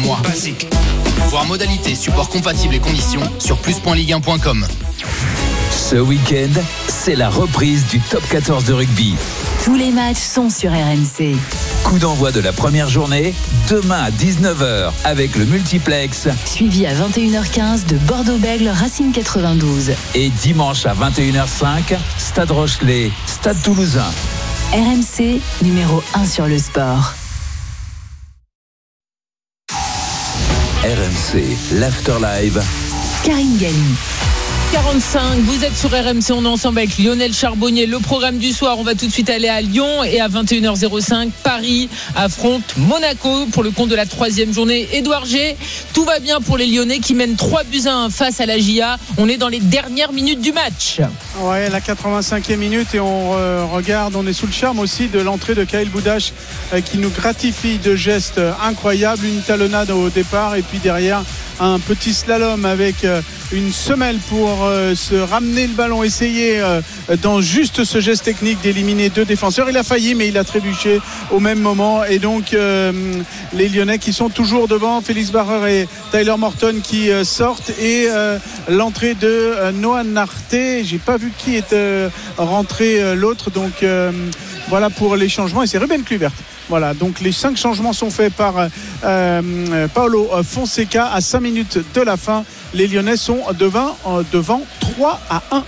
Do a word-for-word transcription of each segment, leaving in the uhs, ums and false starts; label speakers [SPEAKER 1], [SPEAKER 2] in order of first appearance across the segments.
[SPEAKER 1] mois. Basique. Voir modalités, support compatible et conditions sur plus point ligue un point com.
[SPEAKER 2] Ce week-end, c'est la reprise du top quatorze de rugby.
[SPEAKER 3] Tous les matchs sont sur R M C.
[SPEAKER 2] Coup d'envoi de la première journée, demain à dix-neuf heures avec le multiplex.
[SPEAKER 3] Suivi à vingt et une heures quinze de Bordeaux-Bègles Racing quatre-vingt-douze.
[SPEAKER 2] Et dimanche à vingt et une heures cinq, Stade Rochelet, Stade Toulousain.
[SPEAKER 3] R M C, numéro un sur le sport.
[SPEAKER 2] R M C, l'Afterlive.
[SPEAKER 3] Karine Galli.
[SPEAKER 4] quarante-cinq, vous êtes sur R M C, on est ensemble avec Lionel Charbonnier. Le programme du soir, on va tout de suite aller à Lyon et à vingt et une heures cinq, Paris affronte Monaco pour le compte de la troisième journée. Édouard G, tout va bien pour les Lyonnais qui mènent trois buts à un face à la J A. On est dans les dernières minutes du match.
[SPEAKER 5] Ouais, la quatre-vingt-cinquième minute et on euh, regarde, on est sous le charme aussi de l'entrée de Kaël Boudache euh, qui nous gratifie de gestes incroyables, une talonnade au départ et puis derrière un petit slalom avec euh, une semelle pour euh, se ramener le ballon, essayer euh, dans juste ce geste technique d'éliminer deux défenseurs. Il a failli mais il a trébuché au même moment et donc euh, les Lyonnais qui sont toujours devant, Félix Barreur et Tyler Morton qui euh, sortent et euh, l'entrée de euh, Noah Narté, j'ai pas vu qui est euh, rentré euh, l'autre donc euh, voilà pour les changements et c'est Ruben Kluivert. Voilà, donc les cinq changements sont faits par euh, Paulo Fonseca à cinq minutes de la fin. Les Lyonnais sont devant, euh, devant trois à un.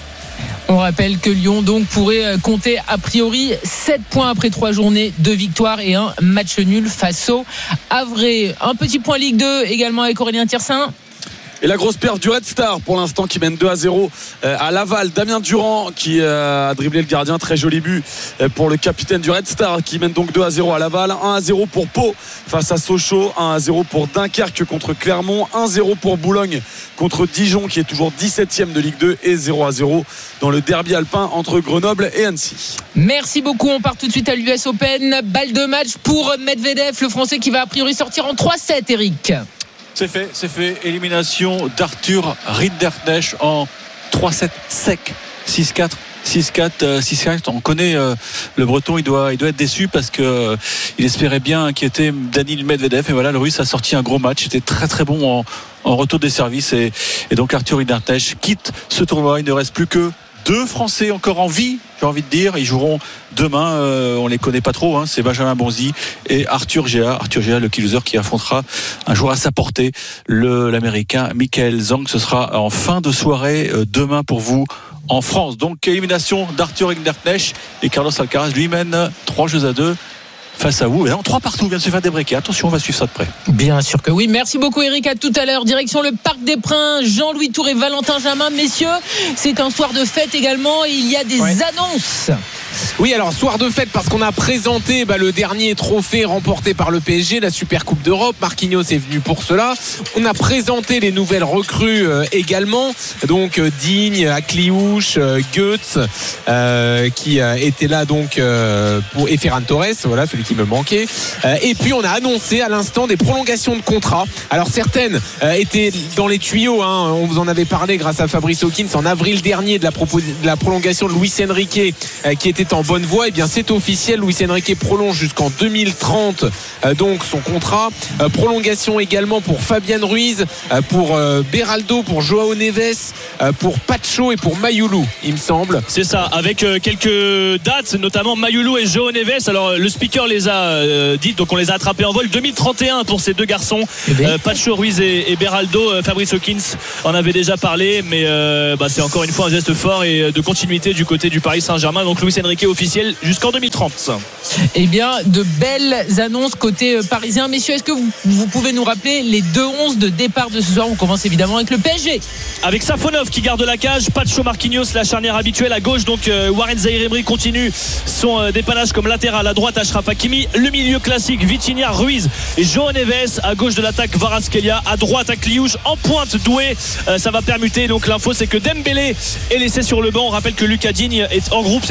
[SPEAKER 4] On rappelle que Lyon donc pourrait compter a priori sept points après trois journées de victoire et un match nul face au Havre. Un petit point Ligue deux également avec Aurélien Tiersin.
[SPEAKER 6] Et la grosse perf du Red Star pour l'instant qui mène deux à zéro à Laval. Damien Durand qui a dribblé le gardien, très joli but pour le capitaine du Red Star qui mène donc deux à zéro à Laval. un à zéro pour Pau face à Sochaux, un à zéro pour Dunkerque contre Clermont, un à zéro pour Boulogne contre Dijon qui est toujours dix-septième de Ligue deux et zéro à zéro dans le derby alpin entre Grenoble et Annecy.
[SPEAKER 4] Merci beaucoup, on part tout de suite à l'U S Open. Balle de match pour Medvedev, le Français qui va a priori sortir en trois sept, Eric.
[SPEAKER 7] C'est fait, c'est fait. Élimination d'Arthur Rinderknecht en trois sept sec. six quatre, six quatre, six quatre. On connaît euh, le Breton, il doit, il doit être déçu parce que euh, il espérait bien inquiéter Daniil Medvedev. Et voilà, le Russe a sorti un gros match. C'était très très bon en, en retour des services. Et, et donc Arthur Rinderknecht quitte ce tournoi. Il ne reste plus que deux Français encore en vie, j'ai envie de dire. Ils joueront demain, euh, on les connaît pas trop, hein. C'est Benjamin Bonzi et Arthur Géa. Arthur Géa, le key-loser qui affrontera un joueur à sa portée, le, l'américain Michael Zhang. Ce sera en fin de soirée euh, demain pour vous en France. Donc élimination d'Arthur Rinderknecht et Carlos Alcaraz lui mène trois jeux à deux face à vous. Et non, trois partout, vient de se faire débreaker. Attention, on va suivre ça de près.
[SPEAKER 4] Bien sûr que oui. Merci beaucoup Eric, à tout à l'heure. Direction le Parc des Princes, Jean-Louis Tour et Valentin Jamin. Messieurs, c'est un soir de fête également et il y a des ouais. annonces.
[SPEAKER 8] Oui, alors soir de fête parce qu'on a présenté bah, le dernier trophée remporté par le P S G, la Super Coupe d'Europe. Marquinhos est venu pour cela. On a présenté les nouvelles recrues euh, également. Donc euh, Digne, Akliouche, euh, Goetz euh, qui euh, était là donc euh, pour et Ferran Torres, voilà celui qui me manquait. Euh, et puis on a annoncé à l'instant des prolongations de contrats. Alors certaines euh, étaient dans les tuyaux, hein. On vous en avait parlé grâce à Fabrice Hawkins en avril dernier de la, propos- de la prolongation de Luis Enrique euh, qui était en bonne voie. Et bien c'est officiel, Luis Enrique prolonge jusqu'en deux mille trente euh, donc son contrat. Euh, prolongation également pour Fabian Ruiz, euh, pour euh, Beraldo, pour Joao Neves, euh, pour Pacho et pour Mayoulou, il me semble.
[SPEAKER 9] C'est ça, avec euh, quelques dates, notamment Mayoulou et Joao Neves. Alors le speaker les a euh, dites, donc on les a attrapés en vol. deux mille trente et un pour ces deux garçons, euh, Pacho, Ruiz et, et Beraldo. euh, Fabrice Hawkins en avait déjà parlé, mais euh, bah, c'est encore une fois un geste fort et de continuité du côté du Paris Saint-Germain. Donc Luis Enrique officiel jusqu'en deux mille trente.
[SPEAKER 4] Eh bien, de belles annonces côté parisien. Messieurs, est-ce que vous, vous pouvez nous rappeler les deux onze de départ de ce soir? On commence évidemment avec le P S G.
[SPEAKER 9] Avec Safonov qui garde la cage, Pacho, Marquinhos, la charnière habituelle à gauche. Donc euh, Warren Zaïre-Emery continue son euh, dépannage comme latéral. À droite, Achraf Hakimi. Le milieu classique, Vitinha, Ruiz et Joao Neves. À gauche de l'attaque, Kvaratskhelia. À droite, Akliouche. En pointe, Doué. Euh, ça va permuter. Donc l'info, c'est que Dembélé est laissé sur le banc. On rappelle que Lucas Digne est en groupe. C'est un choix de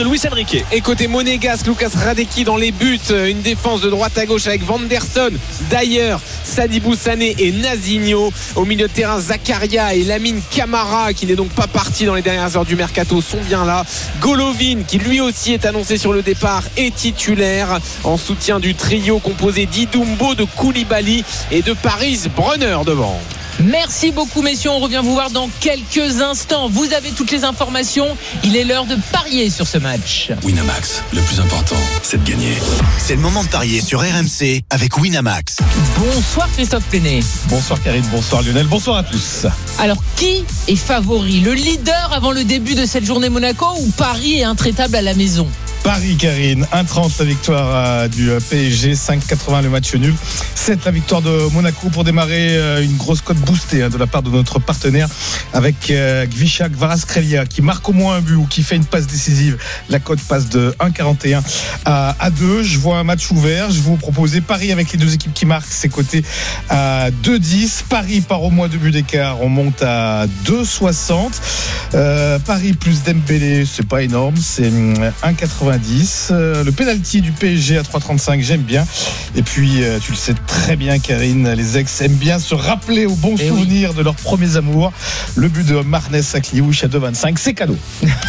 [SPEAKER 9] Luis Enrique.
[SPEAKER 8] Et côté monégasque, Lucas Hradecki dans les buts, une défense de droite à gauche avec Vanderson, Dyer, Sadibou Sané et Nazinho. Au milieu de terrain, Zakaria et Lamine Camara, qui n'est donc pas parti dans les dernières heures du mercato, sont bien là. Golovin, qui lui aussi est annoncé sur le départ, est titulaire en soutien du trio composé d'Idumbo, de Koulibaly et de Paris Brunner devant.
[SPEAKER 4] Merci beaucoup messieurs, on revient vous voir dans quelques instants. Vous avez toutes les informations, il est l'heure de parier sur ce match.
[SPEAKER 10] Winamax, le plus important, c'est de gagner.
[SPEAKER 1] C'est le moment de parier sur R M C avec Winamax.
[SPEAKER 4] Bonsoir Christophe Plenet.
[SPEAKER 11] Bonsoir Karine, bonsoir Lionel, bonsoir à tous.
[SPEAKER 4] Alors qui est favori? Le leader avant le début de cette journée Monaco ou Paris est intraitable à la maison?
[SPEAKER 11] Paris, Karine, un virgule trente la victoire euh, du P S G, cinq virgule quatre-vingts le match nul, sept la victoire de Monaco pour démarrer euh, une grosse cote boostée hein, de la part de notre partenaire avec euh, Gvicha Kvaratskhelia qui marque au moins un but ou qui fait une passe décisive. La cote passe de un virgule quarante et un à, à deux. Je vois un match ouvert. Je vais vous proposer Paris avec les deux équipes qui marquent, c'est coté à deux virgule dix. Paris par au moins deux buts d'écart, on monte à deux virgule soixante. Euh, Paris plus Dembélé, c'est pas énorme, c'est un virgule quatre-vingt-dix. Le penalty du P S G à trois virgule trente-cinq, j'aime bien. Et puis tu le sais très bien Karine, les ex aiment bien se rappeler aux bons et souvenirs oui. de leurs premiers amours. Le but de Marnes à Cliouche à deux virgule vingt-cinq, c'est cadeau.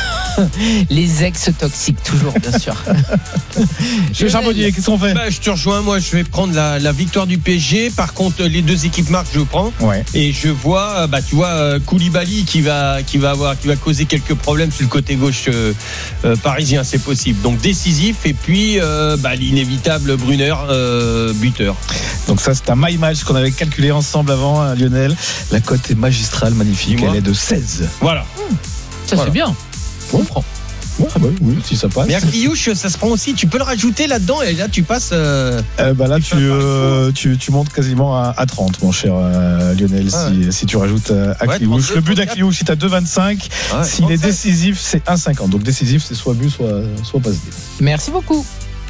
[SPEAKER 4] Les ex toxiques toujours bien sûr.
[SPEAKER 11] Monsieur Charbonnier, qu'est-ce qu'on fait?
[SPEAKER 12] Bah, je te rejoins, moi je vais prendre la, la victoire du P S G. Par contre les deux équipes marquent, je prends.
[SPEAKER 11] Ouais.
[SPEAKER 12] Et je vois bah tu vois Koulibaly qui va qui va avoir qui va causer quelques problèmes sur le côté gauche euh, euh, parisien, c'est possible. Donc décisif et puis euh, bah, l'inévitable Brunner euh, buteur.
[SPEAKER 11] Donc ça c'est un my match qu'on avait calculé ensemble avant hein, Lionel. La cote est magistrale, magnifique, elle est de seize.
[SPEAKER 12] Voilà.
[SPEAKER 4] Mmh. Ça
[SPEAKER 11] voilà.
[SPEAKER 4] C'est bien.
[SPEAKER 11] On prend. Ouais, bah, oui, si ça passe.
[SPEAKER 12] Mais à Cliouche, ça se prend aussi. Tu peux le rajouter là-dedans et là tu passes. Euh,
[SPEAKER 11] euh, bah là tu, euh, tu, tu montes quasiment à, à trente, mon cher euh, Lionel, ah, si, ouais. si tu rajoutes euh, à ouais, Cliouche. Le but d'Acliouche est à deux virgule vingt-cinq. Ah, ouais, S'il trente-cinq. Est décisif, c'est un virgule cinquante. Donc décisif, c'est soit but, soit, soit passe D.
[SPEAKER 4] Merci beaucoup.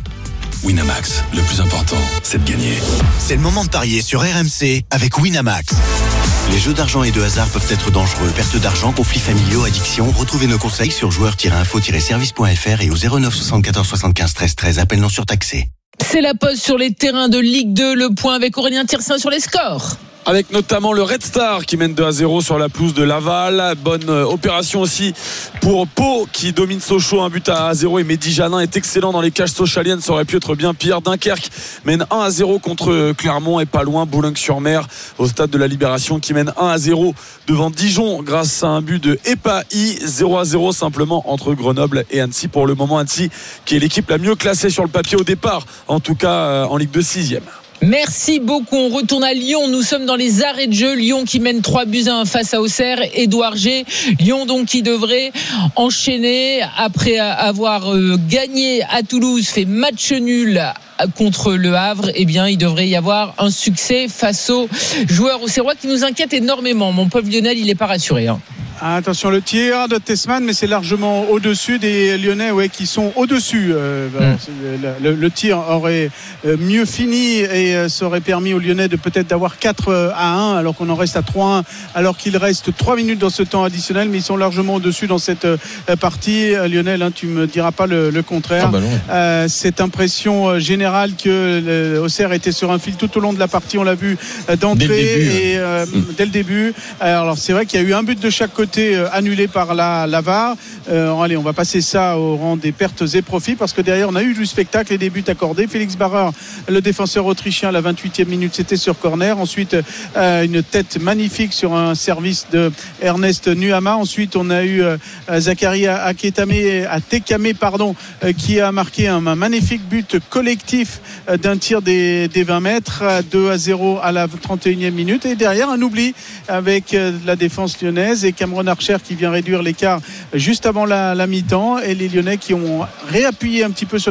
[SPEAKER 10] Winamax, le plus important, c'est de gagner.
[SPEAKER 1] C'est le moment de parier sur R M C avec Winamax. Les jeux d'argent et de hasard peuvent être dangereux. Perte d'argent, conflits familiaux, addiction. Retrouvez nos conseils sur joueurs tiret info tiret service point f r et au zéro neuf soixante-quatorze soixante-quinze treize treize. Appel non surtaxé.
[SPEAKER 4] C'est la pause sur les terrains de Ligue deux. Le point avec Aurélien Tiersin sur les scores.
[SPEAKER 6] Avec notamment le Red Star qui mène deux à zéro sur la pelouse de Laval. Bonne opération aussi pour Pau qui domine Sochaux, un but à zéro. Et Mehdi Janin est excellent dans les cages sochaliennes, ça aurait pu être bien pire. Dunkerque mène un à zéro contre Clermont et pas loin Boulogne-sur-Mer au stade de la Libération qui mène un à zéro devant Dijon grâce à un but de Epahi. Zéro à zéro simplement entre Grenoble et Annecy. Pour le moment, Annecy qui est l'équipe la mieux classée sur le papier au départ, en tout cas en Ligue deux sixième.
[SPEAKER 4] Merci beaucoup. On retourne à Lyon. Nous sommes dans les arrêts de jeu. Lyon qui mène trois buts à un face à Auxerre. Édouard G. Lyon donc qui devrait enchaîner après avoir gagné à Toulouse, fait match nul contre le Havre. Eh bien, il devrait y avoir un succès face aux joueurs auxerrois qui nous inquiètent énormément. Mon pauvre Lionel, il n'est pas rassuré. Hein.
[SPEAKER 5] Attention, le tir de Tessman, mais c'est largement au-dessus des Lyonnais ouais, qui sont au-dessus. Euh, mm. le, le tir aurait mieux fini et ça aurait permis aux Lyonnais de peut-être d'avoir quatre à un alors qu'on en reste à trois à un alors qu'il reste trois minutes dans ce temps additionnel, mais ils sont largement au-dessus dans cette partie. Lionel, hein, tu ne me diras pas le, le contraire. Ah bah euh, cette impression générale que Auxerre était sur un fil tout au long de la partie, on l'a vu d'entrée dès le début, et euh, mm. dès le début. Alors c'est vrai qu'il y a eu un but de chaque côté annulé par la, la V A R. Euh, allez, on va passer ça au rang des pertes et profits parce que derrière on a eu du spectacle et des buts accordés. Félix Barreur, le défenseur autrichien, à la vingt-huitième minute, c'était sur corner. Ensuite, euh, une tête magnifique sur un service de Ernest Nuama. Ensuite, on a eu euh, Zakaria Aketame, Atekame, pardon, euh, qui a marqué un, un magnifique but collectif euh, d'un tir des, des vingt mètres, deux à zéro à la trente et unième minute. Et derrière, un oubli avec euh, la défense lyonnaise et Cameron Archer qui vient réduire l'écart juste avant la, la mi-temps, et les Lyonnais qui ont réappuyé un petit peu sur